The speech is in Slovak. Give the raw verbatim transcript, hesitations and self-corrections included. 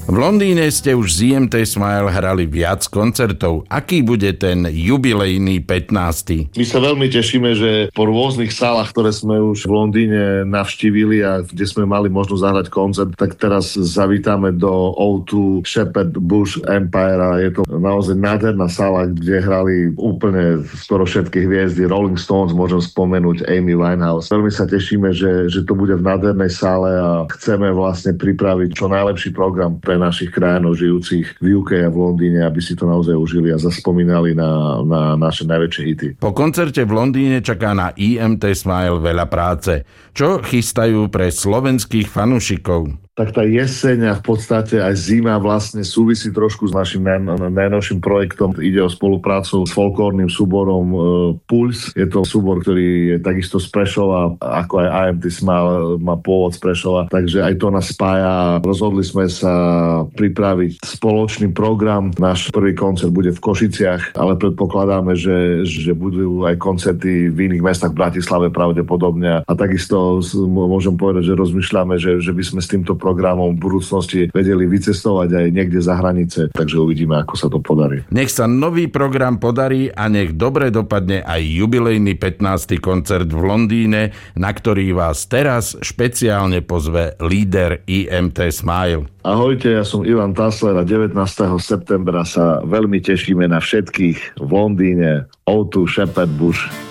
V Londýne ste už z í em té Smile hrali viac koncertov. Aký bude ten jubilejný pätnásty? My sa veľmi tešíme, že po rôznych sálach, ktoré sme už v Londýne navštívili a kde sme mali možnosť zahrať koncert, tak teraz zavítame do ó dva Shepherd Bush Empire a je to naozaj nádherná sála, kde hrali úplne skoro všetky hviezdy. Rolling Stones, môžem spomenúť Amy Winehouse. Veľmi sa tešíme, že, že to bude v nádhernej sále a chceme vlastne pripraviť čo najlepší program pre našich krajanov žijúcich v ú ká a v Londýne, aby si to naozaj užili a zaspomínali na, na naše najväčšie hity. Po koncerte v Londýne čaká na í em té Smile veľa práce. Čo chystajú pre slovenských fanúšikov? Tak tá jeseň a v podstate aj zima vlastne súvisí trošku s našim naj, najnovším projektom. Ide o spoluprácu s folklórnym súborom e, Puls. Je to súbor, ktorý je takisto z Prešova, ako aj í em té Smile má pôvod z Prešova, takže aj to nás spája. Rozhodli sme sa pripraviť spoločný program. Náš prvý koncert bude v Košiciach, ale predpokladáme, že, že budú aj koncerty v iných mestách, v Bratislave pravdepodobne. A takisto môžem povedať, že rozmýšľame, že, že by sme s týmto programom v budúcnosti vedeli vycestovať aj niekde za hranice, takže uvidíme, ako sa to podarí. Nech sa nový program podarí a nech dobre dopadne aj jubilejný pätnásty koncert v Londýne, na ktorý vás teraz špeciálne pozve líder í em té Smile. Ahojte, ja som Ivan Tasler a devätnásteho septembra sa veľmi tešíme na všetkých v Londýne ó dva Shepherd Bush.